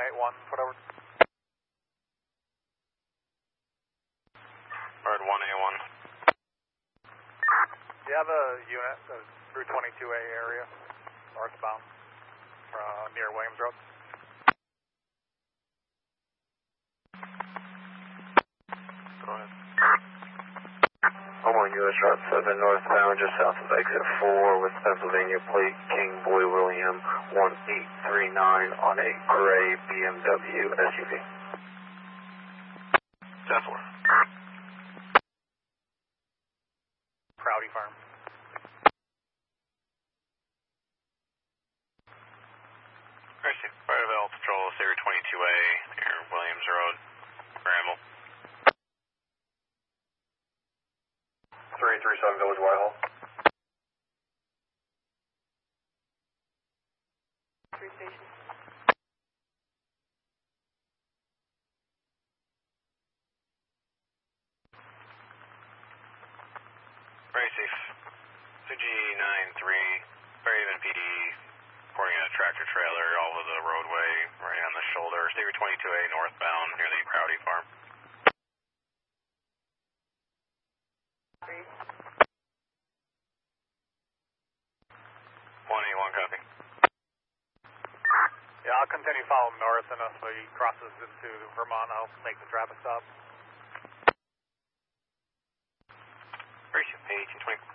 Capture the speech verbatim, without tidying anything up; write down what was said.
eight one, whatever. Bird one eight one. Do you have a unit uh, through twenty-two A area, northbound, uh, near Williams Road? Go ahead. I'm on U S Route seven northbound, just south of exit four with Pennsylvania plate King Boy William one eight three nine on a gray B M W S U V. ten four. Proudy Farm. Mercy. Fire Avail Patrol, Area twenty-two A, near Williams Road, Bramble. three three seven Village Whitehall. Three stations. Very safe. C G nine three, Fairhaven P D, reporting a tractor trailer all over the roadway, right on the shoulder. Area twenty-two A northbound, near the Proudy Farm. Three. one eight one, copy. Yeah, I'll continue following north, and if he crosses into Vermont, I'll make the traffic stop. Very safe. eighteen twenty.